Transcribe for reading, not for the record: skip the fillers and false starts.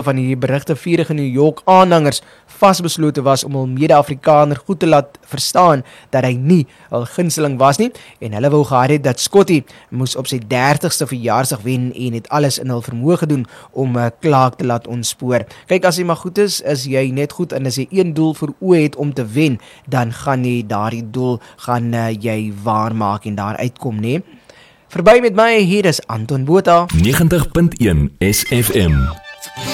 van die berigte vurige New York aanhangers vasbeslote was om hul mede-Afrikaner goed te laat verstaan dat hy nie hul gunsteling was nie, en hulle wou gehad het dat Scotty moes op sy 30ste verjaarsdag wen en het alles in hul vermoë gedoen om Clark te laat ontspoor. Kyk, as jy maar goed is jy net goed, en as jy een doel voor oë het om te wen, dan gaan jy daardie doel jy waarmaak en daar uitkom, nee. Verby met my, hier is Anton Botha. 90.1 SFM.